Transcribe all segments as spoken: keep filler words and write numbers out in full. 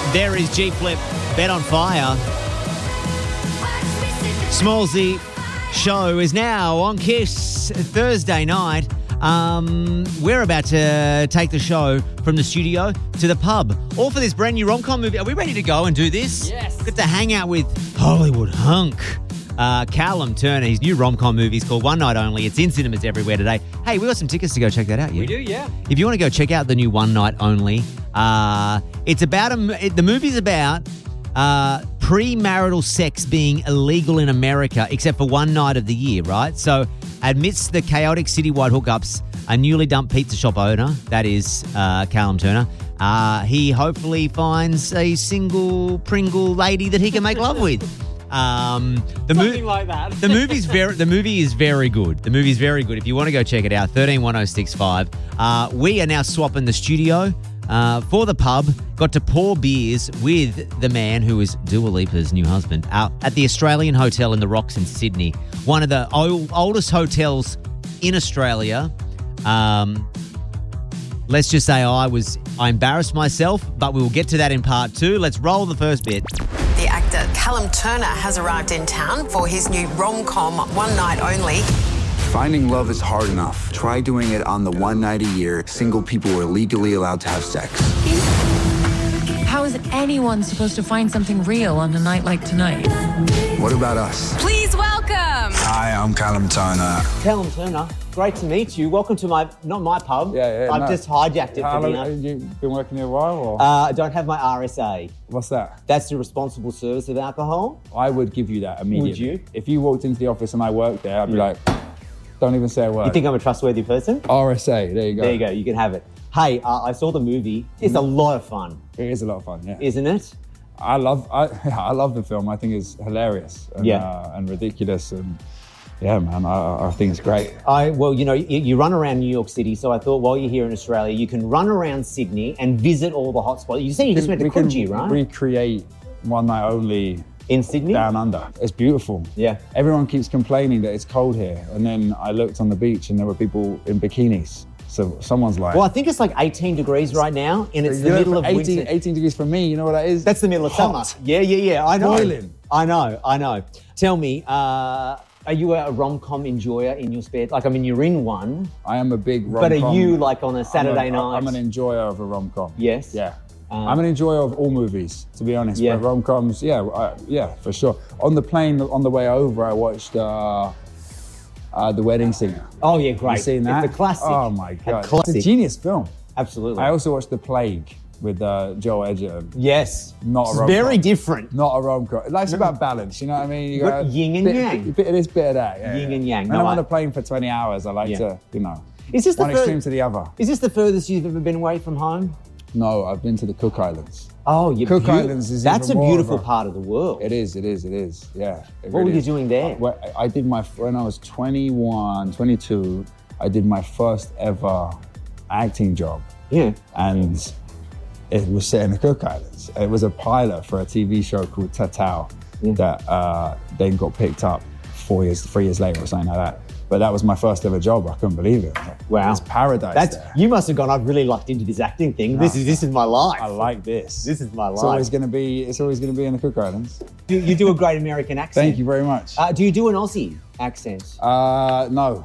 There is G Flip, Bet on Fire. Smallsy show is now on Kiss Thursday night. Um, we're about to take the show from the studio to the pub, all for this brand new rom-com movie. Are we ready to go and do this? Yes. Get to hang out with Hollywood hunk uh, Callum Turner. His new rom-com movie is called One Night Only. It's in cinemas everywhere today. Hey, we got some tickets to go check that out. Yeah? We do, yeah. If you want to go check out the new One Night Only, uh, it's about a, it, the movie's about uh, premarital sex being illegal in America, except for one night of the year, right? So, amidst the chaotic citywide hookups, a newly dumped pizza shop owner, that is uh, Callum Turner, uh, he hopefully finds a single Pringle lady that he can make love with. Um, the Something mo- like that. the movie's very. The movie is very good. The movie is very good. If you want to go check it out, thirteen one oh six five. Uh, we are now swapping the studio uh, for the pub. Got to pour beers with the man who is Dua Lipa's new husband uh, at the Australian Hotel in the Rocks in Sydney, one of the old, oldest hotels in Australia. Um, let's just say I was. I embarrassed myself, but we will get to that in part two. Let's roll the first bit. The actor Callum Turner has arrived in town for his new rom-com One Night Only. Finding love is hard enough. Try doing it on the one night a year single people are legally allowed to have sex. How is anyone supposed to find something real on a night like tonight? What about us? Please welcome. Hi, I'm Callum Turner. Callum Turner, great to meet you. Welcome to my, not my pub. Yeah, yeah, I've no. just hijacked it How for long dinner. have you been working here a while? Or? Uh, I don't have my R S A. What's that? That's the responsible service of alcohol. I would give you that immediately. Would you? If you walked into the office and I worked there, I'd be like, don't even say a word. You think I'm a trustworthy person? R S A, there you go. There you go, you can have it. Hey, uh, I saw the movie. It's a lot of fun, It is a lot of fun, yeah. isn't it? I love I, I love the film. I think it's hilarious and, Yeah. uh, and ridiculous. And yeah, man, I, I think it's great. I well, you know, you, you run around New York City, so I thought while you're here in Australia, you can run around Sydney and visit all the hotspots. You said you just went to we can Coogee, right? recreate One Night Only in Sydney? down under. It's beautiful. Yeah. Everyone keeps complaining that it's cold here. And then I looked on the beach and there were people in bikinis. So someone's like... Well, I think it's like eighteen degrees right now, and it's the You know, middle of eighteen, winter. eighteen degrees for me, you know what that is? That's the middle of Hot. summer. Yeah, yeah, yeah. I know. Boiling. I know. I know. Tell me, uh, are you a rom-com enjoyer in your spare? Like, I mean, you're in one, I am a big rom-com. but are you like on a Saturday I'm a, night? I'm an enjoyer of a rom-com. Yes? Yeah. Um, I'm an enjoyer of all movies, to be honest. Yeah. But rom-coms, yeah, I, yeah, for sure. On the plane, on the way over, I watched uh, uh, The Wedding Singer. Oh yeah, great. You seen that? It's a classic. Oh my God. A classic. It's a genius film. Absolutely. I also watched The Plague with uh, Joel Edgerton. yes. Not a It's rom-com. very different. Not a rom-com. Life's about balance, you know what I mean? You But got yin and bit, yang. Bit, bit of this, bit of that. Yeah, Yin yeah. and yang. When No, I'm on I- a plane for twenty hours, I like Yeah. to, you know, Is this the one fur- extreme to the other. Is this the furthest you've ever been away from home? No, I've been to the Cook Islands. Oh, you Cook Islands is That's a even more beautiful of a- part of the world. It is, it is, it is. Yeah. it What really were you is. doing there? Uh, well, I did my, when I was twenty-one, twenty-two, I did my first ever acting job. Yeah. And it was set in the Cook Islands. It was a pilot for a T V show called Tatao that uh, then got picked up four years, three years later or something like that. But that was my first ever job. I couldn't believe it. Wow. It's paradise That's there. you must have gone. I've really lucked into this acting thing. This is this is my life. I like this. This is my It's life. always going to be. It's always going to be in the Cook Islands. You, you do a great American accent. Thank you very much. Uh, do you do an Aussie accent? Uh, no,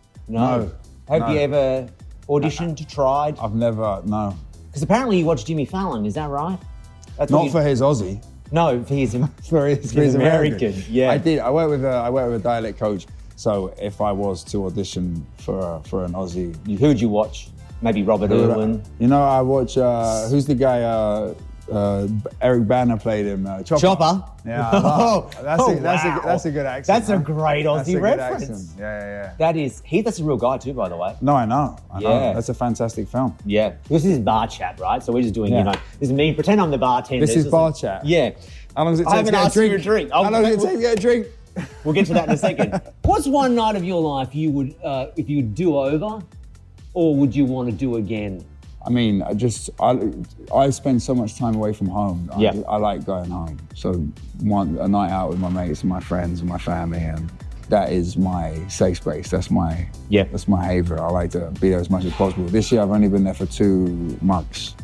No. no, Have no. you ever auditioned, tried? I've never. No, Because apparently you watch Jimmy Fallon. Is that right? That's what not you- for his Aussie. No, for his. For his, for He's his American, yeah. I did. I work with a. I work with a dialect coach. So if I was to audition for for an Aussie, Who'd you watch? Maybe Robert Irwin. you know, I watch. Uh, who's the guy? Uh, uh, Eric Banner played him. Uh, Chopper. Chopper. Yeah. Oh, that's oh, a, that's wow. a that's a good accent. That's a huh? great That's Aussie a good reference. accent. Yeah, yeah, yeah. That is he. That's a real guy too, by the way. No, I know. I know. Yeah. That's a fantastic film. Yeah. This is bar chat, right? So we're just doing, Yeah. you know, this is me. Pretend I'm the bartender. This is just bar like- chat? Yeah. How long does it I take haven't to get asked a you drink? a drink. Oh, How long does it we'll- take to get a drink? We'll get to that in a second. What's one night of your life you would, uh, if you do over, or would you want to do again? I mean, I just I I spend so much time away from home. I, Yeah. I like going home. So one a night out with my mates and my friends and my family, and that is my safe space. That's my Yeah. That's my haven. I like to be there as much as possible. This year I've only been there for two months.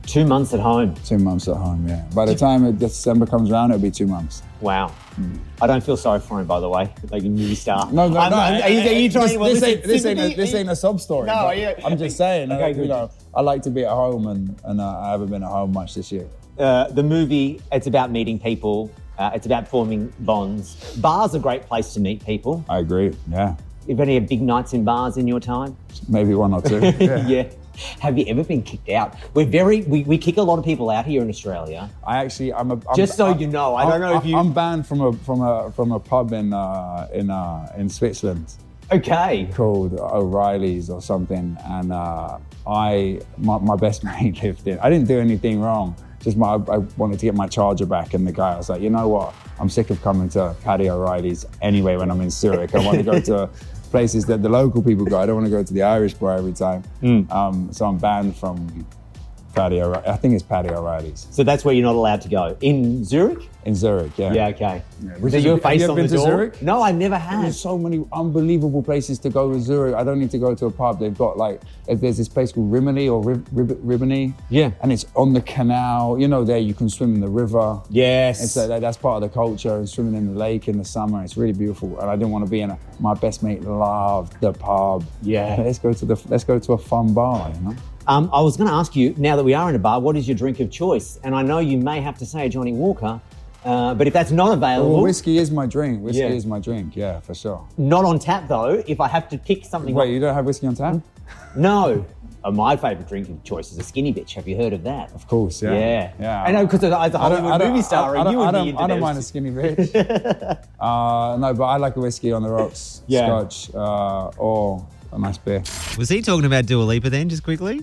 Two months at home. Two months at home, yeah. By the time December comes around, it'll be two months. Wow. Mm. I don't feel sorry for him, by the way, like a movie star. No, no, I'm, no. I'm, are, you, are you trying this, to... Well, this, listen, ain't, this, ain't a, sympathy- this ain't a sob story. No, but yeah. I'm just saying, Okay, uh, good. you know, I like to be at home and, and uh, I haven't been at home much this year. Uh, the movie, it's about meeting people. Uh, it's about forming bonds. Bars are a great place to meet people. I agree, yeah. You've any big nights in bars in your time? Maybe one or two. Yeah. Yeah. Have you ever been kicked out? We're very, we, we kick a lot of people out here in Australia. I actually, I'm a. I'm, Just so I'm, you know, I don't know I'm, if you- I'm banned from a from a from a pub in uh, in uh, in Switzerland Okay. called O'Reilly's or something, and uh, I my, my best mate lived in. I didn't do anything wrong. Just my, I wanted to get my charger back, and the guy was like, you know what? I'm sick of coming to Paddy O'Reilly's anyway when I'm in Zurich. I want to go to places that the local people go. I don't want to go to the Irish bar every time. Mm. Um, so I'm banned from Paddy O'Reilly. I think it's Paddy O'Reilly's So that's where you're not allowed to go. In Zurich? in Zurich. Yeah. Yeah, okay. Which So is- your have face you ever on been the to door? Zurich? No, I never have. There's so many unbelievable places to go in Zurich. I don't need to go to a pub. They've got like, there's this place called Rimini or Rib, Rib, Rimini. Yeah. And it's on the canal. You know, there you can swim in the river. Yes. It's uh, that, that's part of the culture. And swimming in the lake in the summer. It's really beautiful. And I didn't want to be in a. My best mate loved the pub. Yeah. Let's go to the. Let's go to a fun bar. You know. Um, I was going to ask you, now that we are in a bar, what is your drink of choice? And I know you may have to say Johnny Walker, uh, but if that's not available... Well, whiskey is my drink. Whiskey Yeah. is my drink. Yeah, for sure. Not on tap, though, if I have to pick something... Wait, you don't have whiskey on tap? No. Uh, my favourite drink of choice is a skinny bitch. Have you heard of that? Of course, yeah. Yeah. Yeah. I know, because as a I don't- Hollywood I don't- movie star, I, I don't, you would I be don't, into I don't those. mind a skinny bitch. uh, no, but I like a whiskey on the rocks, Yeah. scotch, uh, or a nice beer. Was he talking about Dua Lipa then, just quickly?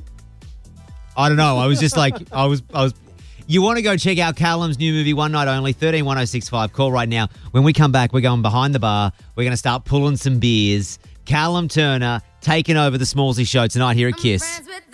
I don't know. I was just like, I was, I was. You want to go check out Callum's new movie, One Night Only, thirteen one oh six five. Call right now. When we come back, we're going behind the bar. We're going to start pulling some beers. Callum Turner taking over the Smallsy show tonight here at Kiss.